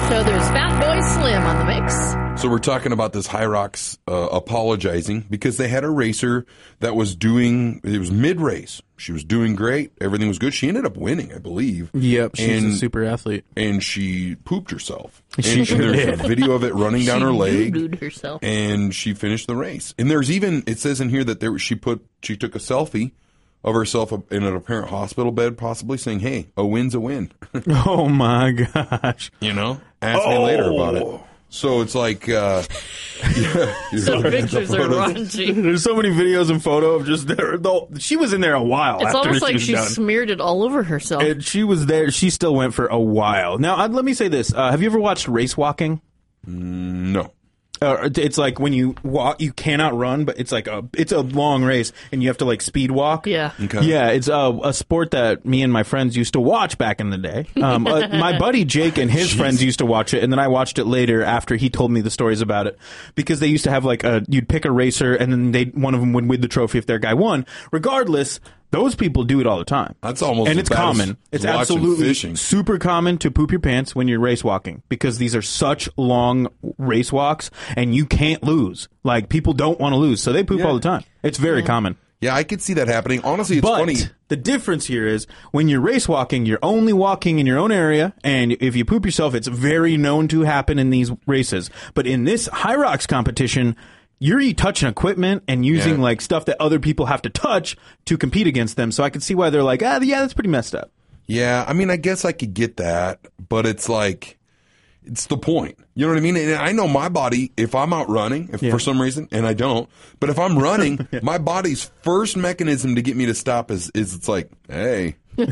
show. There's Fat Boy Slim on the mix. So we're talking about this Hyrox apologizing because they had a racer that was it was mid-race. She was doing great. Everything was good. She ended up winning, I believe. Yep, she's a super athlete. And she pooped herself. She sure there's did. a video of it running down her leg. She herself. And she finished the race. And there's even, it says in here that she took a selfie of herself in an apparent hospital bed, possibly saying, hey, a win's a win. Oh, my gosh. You know? Ask me later about it. So it's like, So pictures are raunchy. There's so many videos and photos of just there. She was in there a while. It's after almost like was she done. smeared it all over herself. And she was there. She still went for a while. Now, let me say this. Have you ever watched race walking? No. It's like when you walk, you cannot run, but it's a long race, and you have to like speed walk. Yeah. Okay. Yeah, it's a sport that me and my friends used to watch back in the day. My buddy Jake and his friends used to watch it, and then I watched it later after he told me the stories about it, because they used to have you'd pick a racer, and then one of them would win the trophy if their guy won. Regardless, those people do it all the time. That's almost and it's common. It's absolutely fishing. super common to poop your pants when you're race walking, because these are such long race walks, and you can't lose. Like, people don't want to lose, so they poop all the time. It's very common. Yeah, I could see that happening. Honestly, it's But funny. the difference here is when you're race walking, you're only walking in your own area, and if you poop yourself, it's very known to happen in these races. But in this Hyrox competition, you're touching equipment and using like stuff that other people have to touch to compete against them. So I can see why they're like, yeah, that's pretty messed up. Yeah, I mean, I guess I could get that, but it's like, it's the point. You know what I mean? And I know my body, if I'm out running, for some reason, and I don't, but if I'm running, my body's first mechanism to get me to stop is it's like, hey,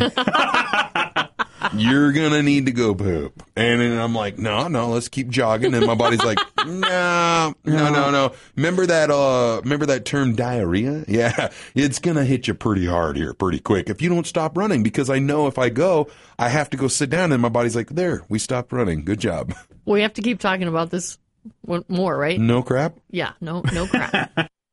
you're going to need to go poop. And then I'm like, no, let's keep jogging. And my body's like, no. Remember that term diarrhea? Yeah, it's going to hit you pretty hard here, pretty quick. If you don't stop running, because I know if I go, I have to go sit down. And my body's like, there, we stopped running. Good job. We have to keep talking about this more, right? No crap? Yeah, no crap.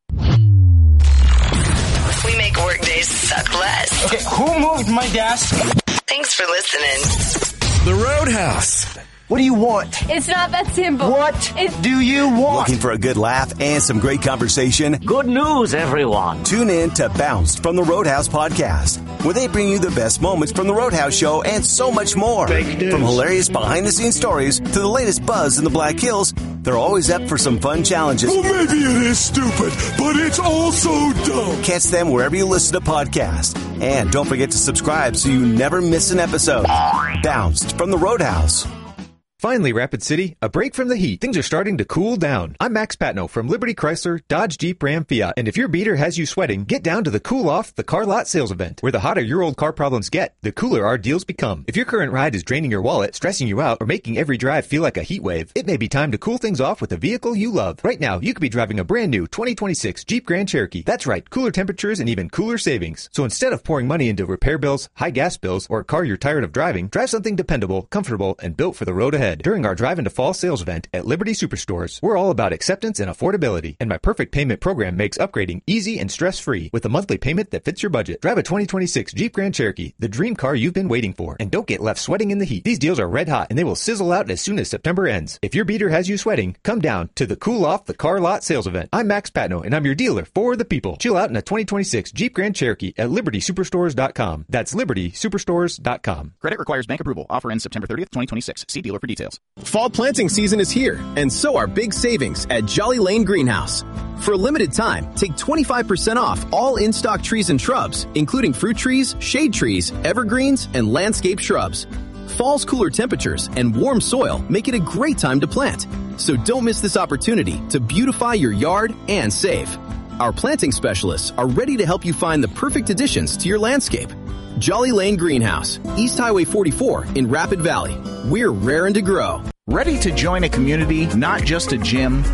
We make work days suck less. Okay, who moved my desk? Thanks for listening. The Roadhouse. What do you want? It's not that simple. What do you want? Looking for a good laugh and some great conversation? Good news, everyone. Tune in to Bounced from the Roadhouse podcast, where they bring you the best moments from the Roadhouse show and so much more. From hilarious behind-the-scenes stories to the latest buzz in the Black Hills, they're always up for some fun challenges. Well, maybe it is stupid, but it's also dumb. Catch them wherever you listen to podcasts. And don't forget to subscribe so you never miss an episode. Bounced from the Roadhouse. Finally, Rapid City, a break from the heat. Things are starting to cool down. I'm Max Patno from Liberty Chrysler, Dodge, Jeep, Ram, Fiat. And if your beater has you sweating, get down to the Cool Off the Car Lot sales event. Where the hotter your old car problems get, the cooler our deals become. If your current ride is draining your wallet, stressing you out, or making every drive feel like a heat wave, it may be time to cool things off with a vehicle you love. Right now, you could be driving a brand new 2026 Jeep Grand Cherokee. That's right, cooler temperatures and even cooler savings. So instead of pouring money into repair bills, high gas bills, or a car you're tired of driving, drive something dependable, comfortable, and built for the road ahead. During our Drive into Fall sales event at Liberty Superstores, we're all about acceptance and affordability, and my perfect payment program makes upgrading easy and stress-free with a monthly payment that fits your budget. Drive a 2026 Jeep Grand Cherokee, the dream car you've been waiting for, and don't get left sweating in the heat. These deals are red hot, and they will sizzle out as soon as September ends. If your beater has you sweating, come down to the Cool Off the Car Lot sales event. I'm Max Patno, and I'm your dealer for the people. Chill out in a 2026 Jeep Grand Cherokee at LibertySuperstores.com. That's LibertySuperstores.com. Credit requires bank approval. Offer ends September 30th, 2026. See dealer for details. Fall planting season is here, and so are big savings at Jolly Lane Greenhouse. For a limited time, take 25% off all in-stock trees and shrubs, including fruit trees, shade trees, evergreens, and landscape shrubs. Fall's cooler temperatures and warm soil make it a great time to plant. So don't miss this opportunity to beautify your yard and save. Our planting specialists are ready to help you find the perfect additions to your landscape. Jolly Lane Greenhouse, East Highway 44 in Rapid Valley. We're raring to grow. Ready to join a community, not just a gym?